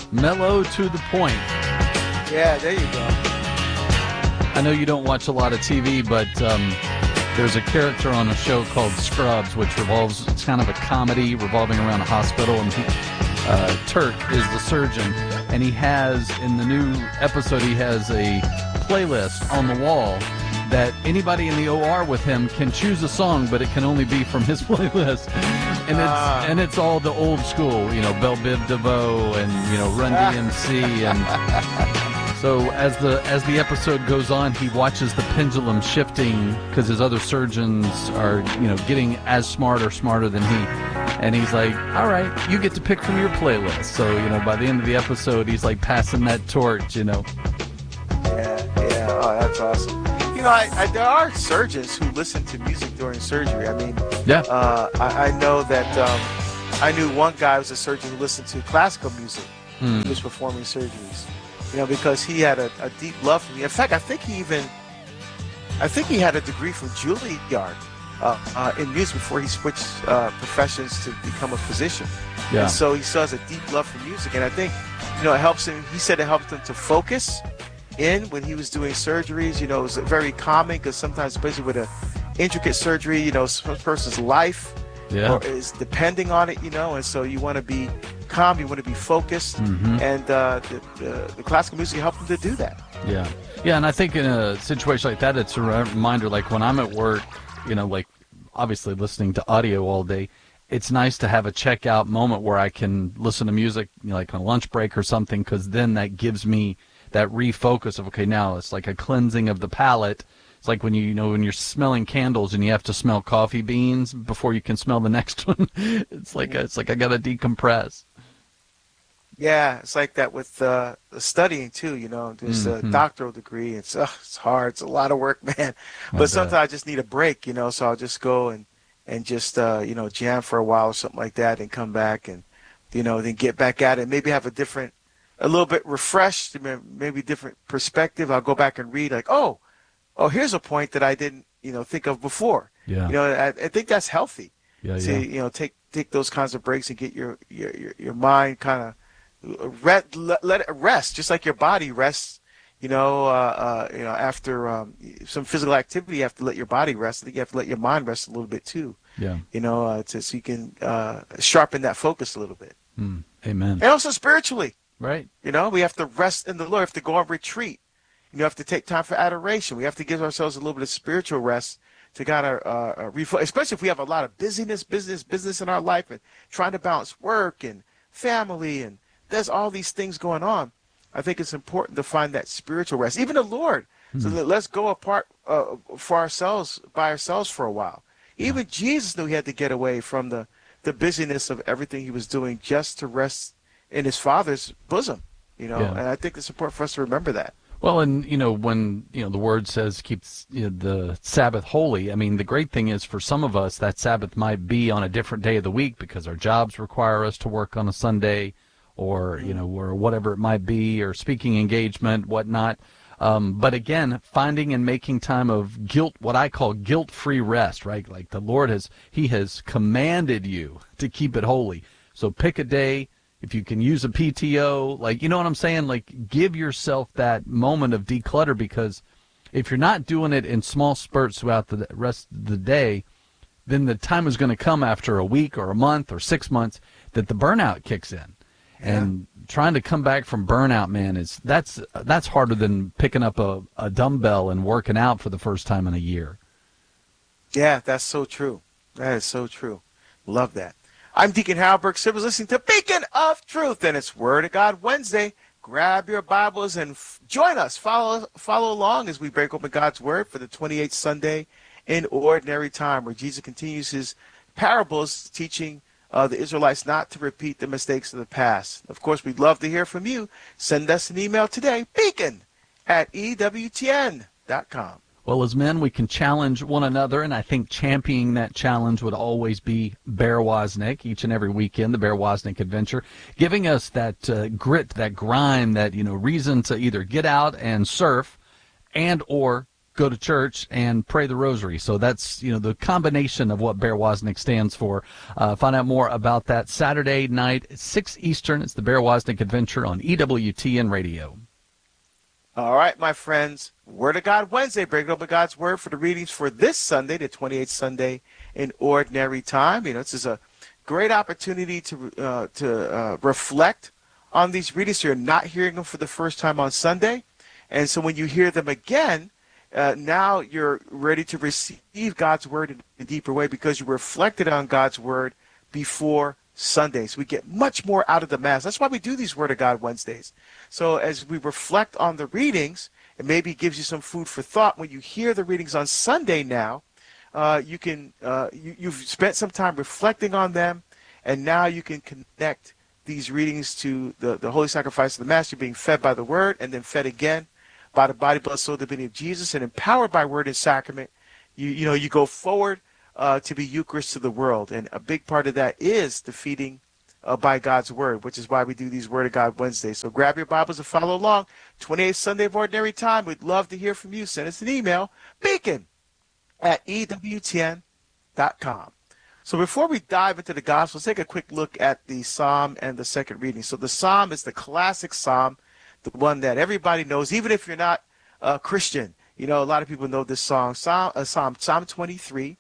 Mellow to the point. Yeah, there you go. I know you don't watch a lot of TV, but there's a character on a show called Scrubs, which it's kind of a comedy revolving around a hospital, and Turk is the surgeon, and he has, in the new episode, he has a playlist on the wall that anybody in the OR with him can choose a song, but it can only be from his playlist. And it's all the old school, Belle Biv DeVoe and, Run DMC. And so as the episode goes on, he watches the pendulum shifting because his other surgeons are, getting as smart or smarter than he. And he's like, all right, you get to pick from your playlist. So, by the end of the episode, he's like passing that torch, Yeah. Oh, that's awesome. There are surgeons who listen to music during surgery. I mean, yeah. I know that I knew one guy who was a surgeon who listened to classical music when he was performing surgeries. Because he had a deep love for me. In fact, I think he had a degree from Juilliard in music before he switched professions to become a physician. Yeah. And so he still has a deep love for music, and I think it helps him. He said it helped him to focus in when he was doing surgeries. It was very calming because sometimes, especially with an intricate surgery, some person's life is depending on it, and so you want to be calm, you want to be focused, and the classical music helped him to do that. Yeah, and I think in a situation like that, it's a reminder, like when I'm at work, like obviously listening to audio all day, it's nice to have a checkout moment where I can listen to music, like on a lunch break or something, because then that gives me that refocus of, okay, now it's like a cleansing of the palate. It's like when when you're smelling candles and you have to smell coffee beans before you can smell the next one. It's like I gotta decompress. Yeah, it's like that with studying too. There's a doctoral degree. It's hard. It's a lot of work, man. But sometimes I just need a break. So I'll just go and just jam for a while or something like that, and come back and then get back at it. Maybe have a little bit refreshed, maybe different perspective. I'll go back and read like, oh, here's a point that I didn't, think of before. Yeah. I think that's healthy. Yeah. Take those kinds of breaks and get your mind kind of let it rest, just like your body rests. After some physical activity, you have to let your body rest. I think you have to let your mind rest a little bit too. Yeah. So you can sharpen that focus a little bit. Amen. And also spiritually. Right. We have to rest in the Lord. We have to go on retreat. We have to take time for adoration. We have to give ourselves a little bit of spiritual rest to kind of refocus, especially if we have a lot of business in our life and trying to balance work and family, and there's all these things going on. I think it's important to find that spiritual rest, even the Lord. So let's go apart by ourselves for a while. Even Jesus knew he had to get away from the busyness of everything he was doing just to rest in his Father's bosom, and I think it's important for us to remember that. Well, and, when, the word says keep the Sabbath holy, I mean, the great thing is for some of us, that Sabbath might be on a different day of the week because our jobs require us to work on a Sunday or, or whatever it might be, or speaking engagement, whatnot. But again, finding and making time of what I call guilt-free rest, right? Like the Lord he has commanded you to keep it holy. So pick a day. If you can use a PTO, like, you know what I'm saying? Like, give yourself that moment of declutter, because if you're not doing it in small spurts throughout the rest of the day, then the time is going to come after a week or a month or 6 months that the burnout kicks in. Yeah. And trying to come back from burnout, man, that's harder than picking up a dumbbell and working out for the first time in a year. Yeah, that's so true. That is so true. Love that. I'm Deacon Harold Burke Sibley, listening to Beacon of Truth, and it's Word of God Wednesday. Grab your Bibles and join us. Follow along as we break open God's Word for the 28th Sunday in Ordinary Time, where Jesus continues his parables, teaching the Israelites not to repeat the mistakes of the past. Of course, we'd love to hear from you. Send us an email today, beacon@ewtn.com. Well, as men, we can challenge one another, and I think championing that challenge would always be Bear Wozniak each and every weekend, the Bear Wozniak Adventure, giving us that grit, that grind, that reason to either get out and surf and or go to church and pray the rosary. So that's, the combination of what Bear Wozniak stands for. Find out more about that Saturday night, 6 Eastern. It's the Bear Wozniak Adventure on EWTN Radio. All right, my friends. Word of God Wednesday, breaking open God's Word for the readings for this Sunday, the 28th Sunday in Ordinary Time. This is a great opportunity to reflect on these readings. So you're not hearing them for the first time on Sunday. And so when you hear them again, now you're ready to receive God's Word in a deeper way because you reflected on God's Word before Sunday. So we get much more out of the Mass. That's why we do these Word of God Wednesdays. So as we reflect on the readings, it maybe gives you some food for thought. When you hear the readings on Sunday now, you've spent some time reflecting on them, and now you can connect these readings to the Holy Sacrifice of the Mass. You're being fed by the Word and then fed again by the body, blood, soul, divinity of Jesus, and empowered by Word and Sacrament. You go forward to be Eucharist to the world, and a big part of that is the feeding by God's Word, which is why we do these Word of God Wednesdays. So grab your Bibles and follow along. 28th Sunday of Ordinary Time. We'd love to hear from you. Send us an email, beacon@ewtn.com. So before we dive into the Gospel, let's take a quick look at the Psalm and the second reading. So the Psalm is the classic Psalm, the one that everybody knows, even if you're not a Christian. A lot of people know this song. Psalm 23,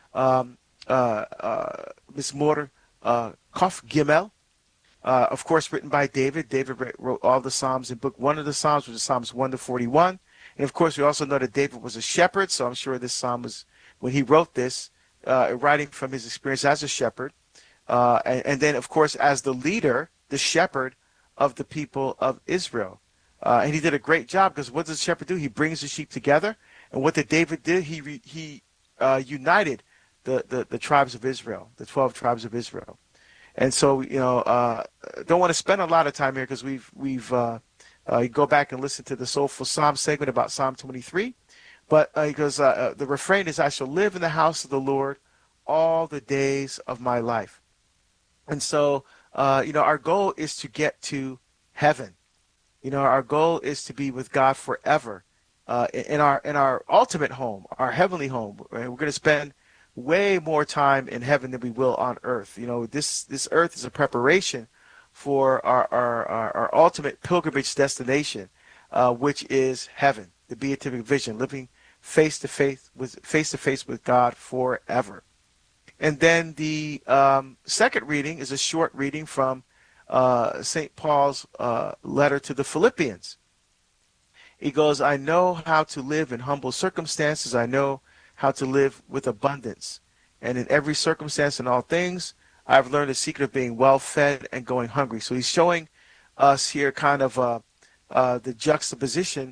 Mizmor Kof Gimel, of course, written by David. David wrote all the Psalms in book 1 of the Psalms, which is Psalms 1 to 41. And of course, we also know that David was a shepherd, so I'm sure this Psalm was, when he wrote this, writing from his experience as a shepherd. And then, of course, as the leader, the shepherd of the people of Israel. And he did a great job, because what does the shepherd do? He brings the sheep together. And what did David do? He united the tribes of Israel, the 12 tribes of Israel. And so, don't want to spend a lot of time here, because we've you go back and listen to the Soulful Psalm segment about Psalm 23. But because the refrain is, I shall live in the house of the Lord all the days of my life. And so, our goal is to get to heaven. Our goal is to be with God forever in our ultimate home, our heavenly home. We're going to spend way more time in heaven than we will on earth. This earth is a preparation for our ultimate pilgrimage destination, which is heaven, the beatific vision, living face to face with God forever. And then the second reading is a short reading from St. Paul's letter to the Philippians. He goes, I know how to live in humble circumstances. I know how to live with abundance. And in every circumstance and all things, I've learned the secret of being well fed and going hungry. So he's showing us here kind of the juxtaposition,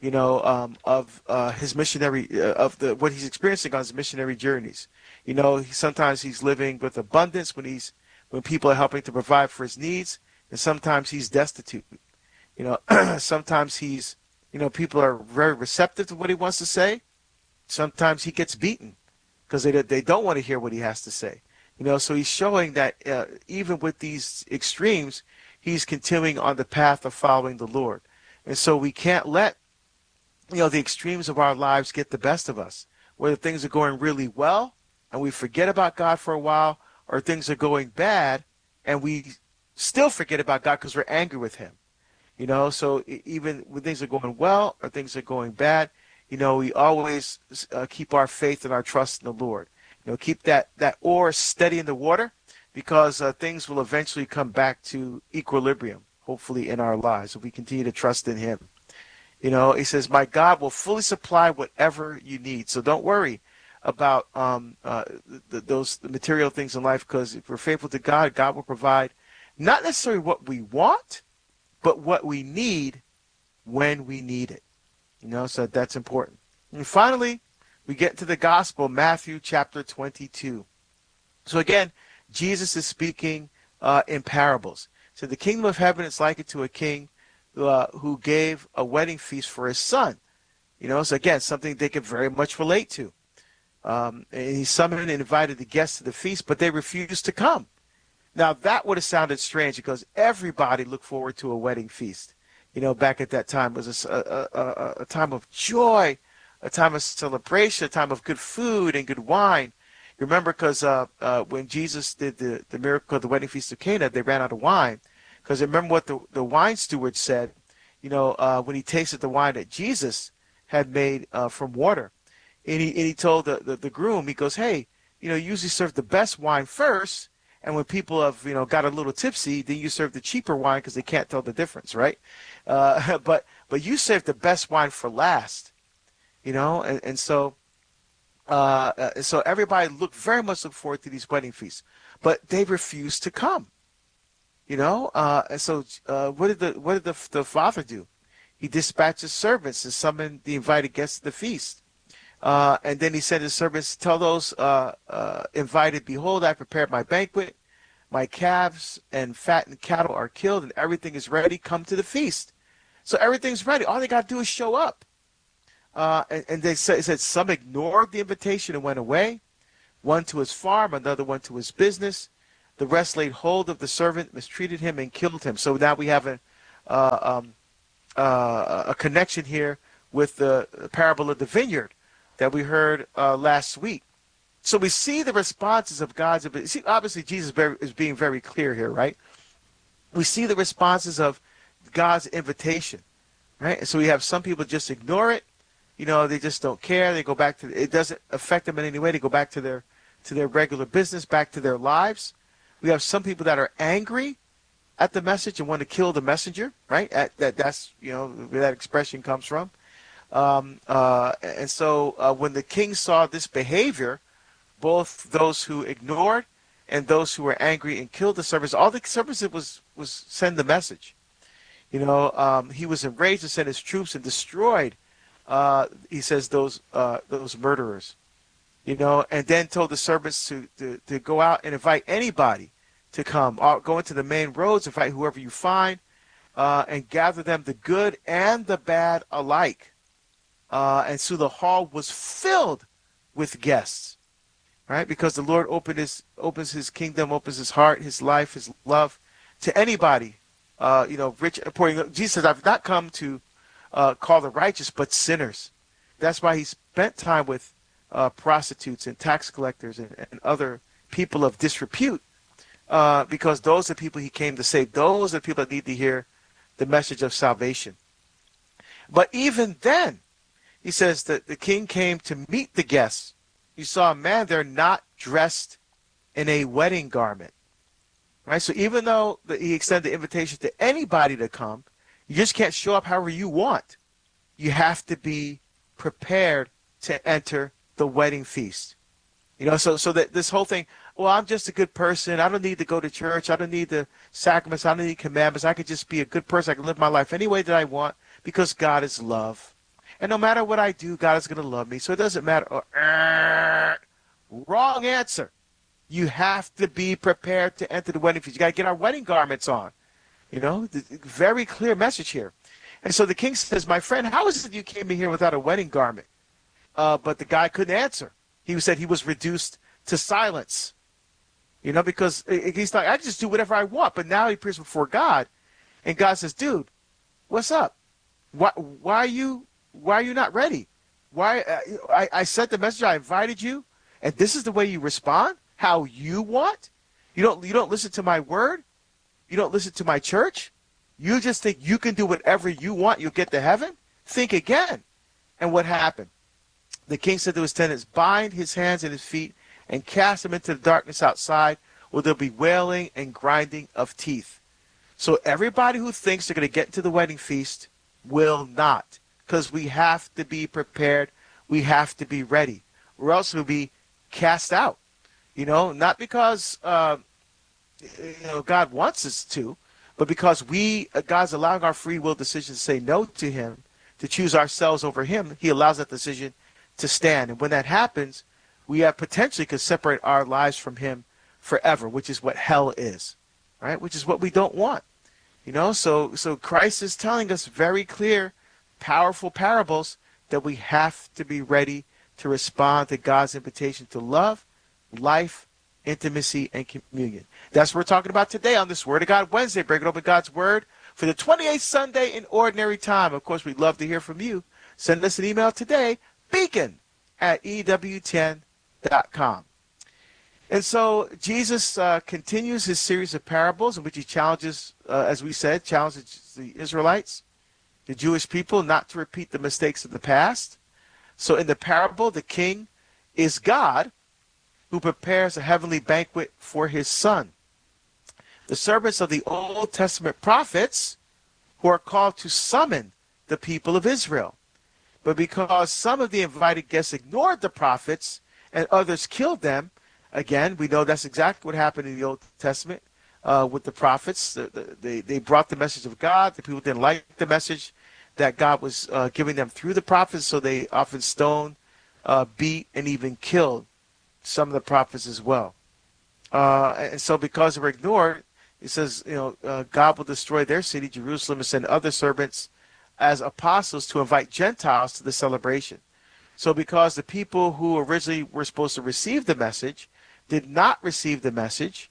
of his missionary, what he's experiencing on his missionary journeys. Sometimes he's living with abundance when people are helping to provide for his needs, and sometimes he's destitute. Sometimes he's, people are very receptive to what he wants to say. Sometimes he gets beaten because they don't want to hear what he has to say. So he's showing that even with these extremes, he's continuing on the path of following the Lord. And so we can't let, the extremes of our lives get the best of us, whether things are going really well and we forget about God for a while, or things are going bad and we still forget about God because we're angry with him. So even when things are going well or things are going bad, we always keep our faith and our trust in the Lord. Keep that oar steady in the water, because things will eventually come back to equilibrium, hopefully in our lives, if we continue to trust in him. He says, my God will fully supply whatever you need. So don't worry about those material things in life, because if we're faithful to God, God will provide not necessarily what we want, but what we need when we need it. So that's important. And finally, we get to the gospel, Matthew chapter 22. So again, Jesus is speaking in parables. So the kingdom of heaven is likened to a king who gave a wedding feast for his son. So again, something they could very much relate to. And he summoned and invited the guests to the feast, but they refused to come. Now that would have sounded strange, because everybody looked forward to a wedding feast. Back at that time, it was a time of joy, a time of celebration, a time of good food and good wine. You remember, because when Jesus did the miracle of the wedding feast of Cana, they ran out of wine. Because remember what the wine steward said, when he tasted the wine that Jesus had made from water. And he told the groom, he goes, hey, you usually serve the best wine first, and when people have, got a little tipsy, then you serve the cheaper wine because they can't tell the difference, right? But you saved the best wine for last, and so everybody very much looked forward to these wedding feasts, but they refused to come, and so what did the father do? He dispatched his servants and summoned the invited guests to the feast. And then he said to his servants, tell those invited, behold, I prepared my banquet. My calves and fattened cattle are killed, and everything is ready. Come to the feast. So everything's ready. All they got to do is show up. And they said some ignored the invitation and went away, one to his farm, another one to his business. The rest laid hold of the servant, mistreated him, and killed him. So now we have a connection here with the parable of the vineyard that we heard last week. So we see the responses of God's. See, obviously, Jesus is being very clear here, right? We see the responses of God's invitation, right? And so we have some people just ignore it. They just don't care. They go back to it. Doesn't affect them in any way. They go back to their regular business, back to their lives. We have some people that are angry at the message and want to kill the messenger, right? That's where that expression comes from. And so when the king saw this behavior, both those who ignored and those who were angry and killed the servants, all the servants did was send the message. He was enraged and sent his troops and destroyed, he says, those murderers. And then told the servants to go out and invite anybody to come. Go into the main roads, invite whoever you find, and gather them, the good and the bad alike. And so the hall was filled with guests, right? Because the Lord opens his kingdom, opens his heart, his life, his love to anybody, rich and poor. Jesus says, I've not come to call the righteous, but sinners. That's why he spent time with prostitutes and tax collectors and other people of disrepute, because those are the people he came to save. Those are the people that need to hear the message of salvation. But even then, he says that the king came to meet the guests. You saw a man there not dressed in a wedding garment. Right? So even though he extended the invitation to anybody to come, you just can't show up however you want. You have to be prepared to enter the wedding feast. So that this whole thing, well, I'm just a good person. I don't need to go to church. I don't need the sacraments. I don't need commandments. I could just be a good person. I can live my life any way that I want because God is love. And no matter what I do, God is going to love me. So it doesn't matter. Wrong answer. You have to be prepared to enter the wedding feast. You got to get our wedding garments on. Very clear message here. And so the king says, my friend, how is it you came in here without a wedding garment? But the guy couldn't answer. He said he was reduced to silence. Because he's like, I just do whatever I want. But now he appears before God. And God says, dude, what's up? Why are you not ready? Why I sent the message, I invited you, and this is the way you respond? How you want? You don't listen to my word? You don't listen to my church? You just think you can do whatever you want, you'll get to heaven? Think again. And what happened? The king said to his tenants, bind his hands and his feet and cast him into the darkness outside, where there'll be wailing and grinding of teeth. So everybody who thinks they're going to get into the wedding feast will not, because we have to be prepared. We have to be ready, or else we'll be cast out. Not because God wants us to, but because God's allowing our free will decision to say no to him, to choose ourselves over him. He allows that decision to stand. And when that happens, we have potentially could separate our lives from him forever, which is what hell is, right? Which is what we don't want. So Christ is telling us very clear, powerful parables that we have to be ready to respond to God's invitation to love, life, intimacy, and communion. That's what we're talking about today on this Word of God Wednesday, breaking open God's Word for the 28th Sunday in Ordinary Time. Of course, we'd love to hear from you. Send us an email today, beacon@ewtn.com. And so Jesus continues his series of parables in which he challenges, as we said, challenges the Israelites, the Jewish people, not to repeat the mistakes of the past. So in the parable, the king is God who prepares a heavenly banquet for his son. The servants of the Old Testament prophets who are called to summon the people of Israel. But because some of the invited guests ignored the prophets and others killed them, again, we know that's exactly what happened in the Old Testament with the prophets. They brought the message of God. The people didn't like the message that God was giving them through the prophets, so they often stoned, beat, and even killed some of the prophets as well. And so because they were ignored, it says, God will destroy their city, Jerusalem, and send other servants as apostles to invite Gentiles to the celebration. So because the people who originally were supposed to receive the message did not receive the message,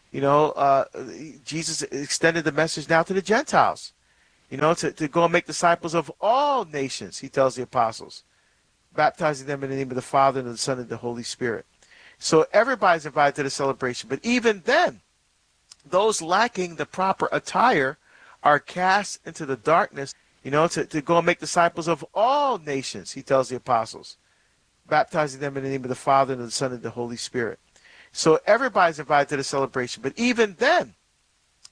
Jesus extended the message now to the Gentiles, to go and make disciples of all nations, he tells the apostles, baptizing them in the name of the Father and of the Son and the Holy Spirit. So everybody's invited to the celebration. But even then, those lacking the proper attire are cast into the darkness, to go and make disciples of all nations, he tells the apostles, baptizing them in the name of the Father and of the Son and the Holy Spirit. So everybody's invited to the celebration. But even then,